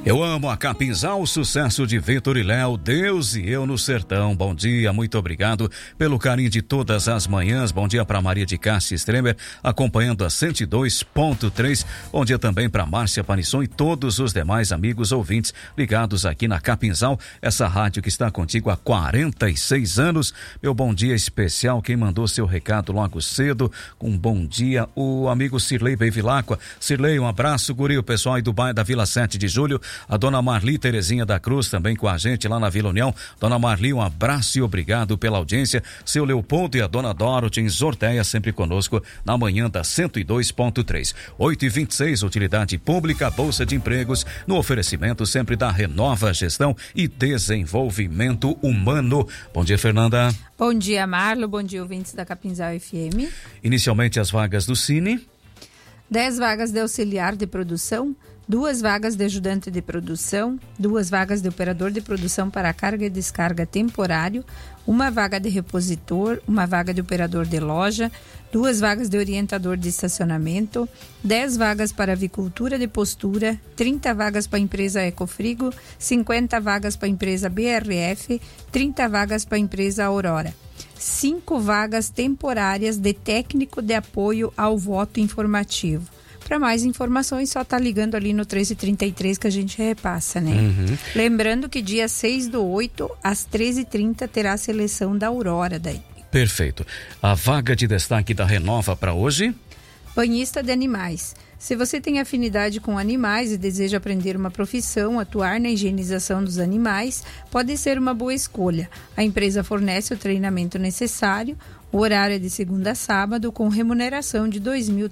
Eu amo a Capinzal, sucesso de Vitor e Léo, Deus e eu no sertão. Bom dia, muito obrigado pelo carinho de todas as manhãs. Bom dia para Maria de Cássia Stremer, acompanhando a 102.3. Bom dia também para Márcia Panisson e todos os demais amigos ouvintes ligados aqui na Capinzal, essa rádio que está contigo há 46 anos. Meu bom dia especial, quem mandou seu recado logo cedo, um bom dia, o amigo Cirlei Bevilacqua. Cirlei, um abraço, guri, o pessoal aí do bairro da Vila 7 de Julho. A dona Marli Terezinha da Cruz também com a gente lá na Vila União. Dona Marli, um abraço e obrigado pela audiência. Seu Leopoldo e a dona Dorothy em Zorteia, sempre conosco na manhã da 102.3. 8h26, utilidade pública, Bolsa de Empregos, no oferecimento sempre da Renova Gestão e Desenvolvimento Humano. Bom dia, Fernanda. Bom dia, Marlo. Bom dia, ouvintes da Capinzal FM. Inicialmente as vagas do Cine. 10 vagas de auxiliar de produção, 2 vagas de ajudante de produção, 2 vagas de operador de produção para carga e descarga temporário, 1 vaga de repositor, 1 vaga de operador de loja, 2 vagas de orientador de estacionamento, 10 vagas para avicultura de postura, 30 vagas para a empresa Ecofrigo, 50 vagas para a empresa BRF, 30 vagas para a empresa Aurora. 5 vagas temporárias de técnico de apoio ao voto informativo. Para mais informações, só tá ligando ali no 1333 que a gente repassa, né? Lembrando que dia 6/8, às 13h30, terá a seleção da Aurora daí. Perfeito. A vaga de destaque da Renova para hoje? Banhista de animais. Se você tem afinidade com animais e deseja aprender uma profissão, atuar na higienização dos animais, pode ser uma boa escolha. A empresa fornece o treinamento necessário. O horário é de segunda a sábado, com remuneração de R$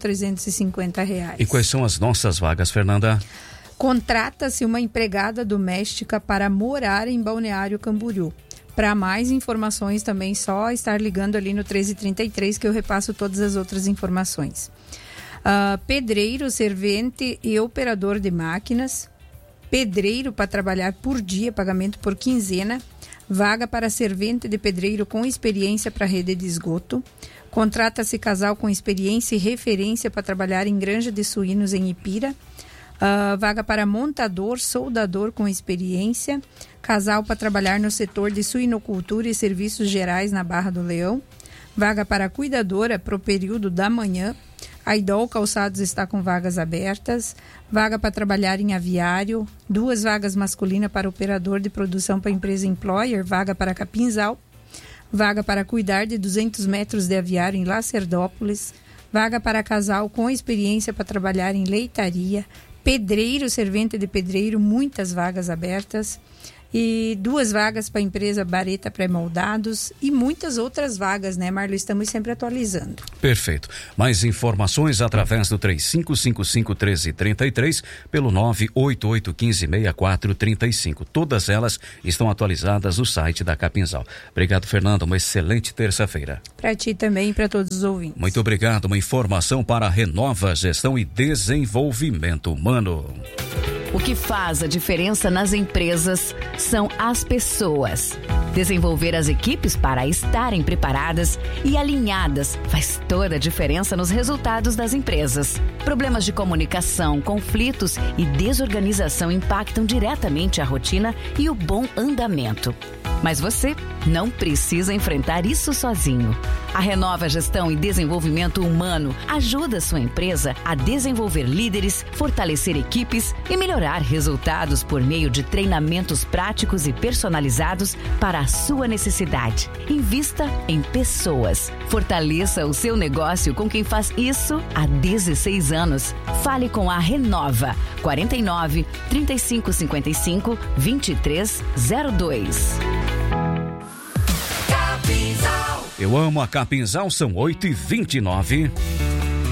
2.350. E quais são as nossas vagas, Fernanda? Contrata-se uma empregada doméstica para morar em Balneário Camboriú. Para mais informações também só estar ligando ali no 1333 que eu repasso todas as outras informações. Pedreiro, servente e operador de máquinas. Pedreiro para trabalhar por dia, pagamento por quinzena. Vaga para servente de pedreiro com experiência para rede de esgoto. Contrata-se casal com experiência e referência para trabalhar em granja de suínos em Ipira. Vaga para montador, soldador com experiência. Casal para trabalhar no setor de suinocultura e serviços gerais na Barra do Leão. Vaga para cuidadora para o período da manhã. A Idol Calçados está com vagas abertas. Vaga para trabalhar em aviário. 2 vagas masculinas para operador de produção para a empresa Employer. Vaga para Capinzal. Vaga para cuidar de 200 metros de aviário em Lacerdópolis. Vaga para casal com experiência para trabalhar em leitaria. Pedreiro, servente de pedreiro, muitas vagas abertas. E 2 vagas para a empresa Bareta Pré-Moldados e muitas outras vagas, né, Marlo? Estamos sempre atualizando. Perfeito. Mais informações através do 3555-1333 pelo 988156435. Todas elas estão atualizadas no site da Capinzal. Obrigado, Fernando. Uma excelente terça-feira. Para ti também e para todos os ouvintes. Muito obrigado. Uma informação para a Renova Gestão e Desenvolvimento Humano. O que faz a diferença nas empresas são as pessoas. Desenvolver as equipes para estarem preparadas e alinhadas faz toda a diferença nos resultados das empresas. Problemas de comunicação, conflitos e desorganização impactam diretamente a rotina e o bom andamento. Mas você não precisa enfrentar isso sozinho. A Renova Gestão e Desenvolvimento Humano ajuda a sua empresa a desenvolver líderes, fortalecer equipes e melhorar resultados por meio de treinamentos práticos e personalizados para a sua necessidade. Invista em pessoas. Fortaleça o seu negócio com quem faz isso há 16 anos. Fale com a Renova. 49 3555 2302. Eu amo a Capinzal, são 8h29.